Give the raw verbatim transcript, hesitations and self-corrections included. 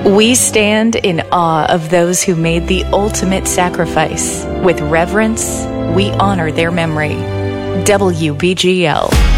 We stand in awe of those who made the ultimate sacrifice. With reverence, we honor their memory. W B G L.